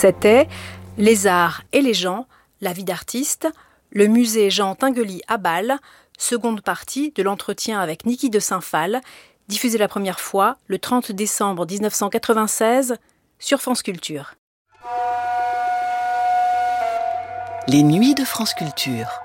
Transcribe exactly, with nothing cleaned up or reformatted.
C'était Les arts et les gens, la vie d'artiste, le musée Jean Tinguely à Bâle, seconde partie de l'entretien avec Niki de Saint-Phal, diffusé la première fois le trente décembre dix-neuf cent quatre-vingt-seize sur France Culture. Les nuits de France Culture.